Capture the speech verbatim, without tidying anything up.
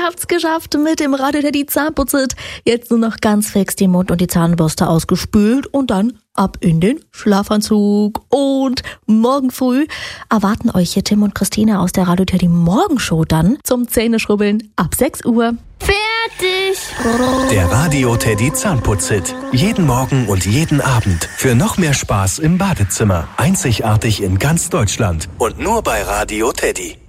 Ihr habt's geschafft mit dem Radio Teddy Zahnputzit. Jetzt nur noch ganz fix die Mund- und die Zahnbürste ausgespült und dann ab in den Schlafanzug. Und morgen früh erwarten euch hier Tim und Christina aus der Radio Teddy Morgenshow dann zum Zähneschrubbeln ab sechs Uhr. Fertig! Der Radio Teddy Zahnputzit. Jeden Morgen und jeden Abend. Für noch mehr Spaß im Badezimmer. Einzigartig in ganz Deutschland. Und nur bei Radio Teddy.